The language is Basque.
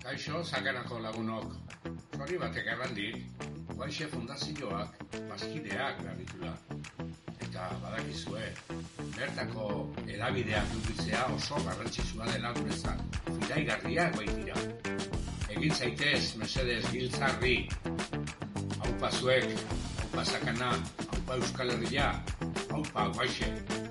Kaixo, sakanako lagunok. Zori batek errandik, Guaixe Fundazioak bazkideak behar. Eta badakizue, bertako edabideak dukitzea oso garrantzitsua dela guretzat. Fidaigarriak baitira. Egin zaitez, mesedez, giltzarri. Haupa zuek, haupa sakana, haupa Euskal Herria, haupa Guaixe.